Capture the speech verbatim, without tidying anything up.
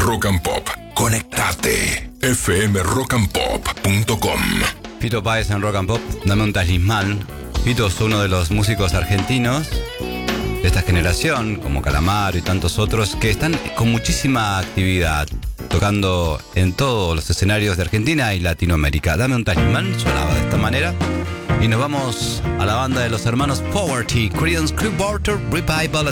Rock and Pop. Conectate. f m rock and pop punto com. Fito Páez en Rock and Pop, dame un talismán. Fito es uno de los músicos argentinos de esta generación, como Calamaro y tantos otros, que están con muchísima actividad, tocando en todos los escenarios de Argentina y Latinoamérica. Dame un talismán, sonaba de esta manera. Y nos vamos a la banda de los hermanos Poverty, Creedence Clearwater Revival